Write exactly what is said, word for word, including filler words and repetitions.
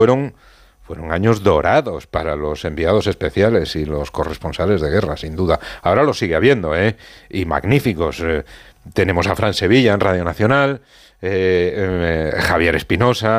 fueron, fueron años dorados para los enviados especiales y los corresponsales de guerra, sin duda. Ahora lo sigue habiendo, ¿eh? Y magníficos. Eh, tenemos a Fran Sevilla en Radio Nacional, eh, eh, Javier Espinosa,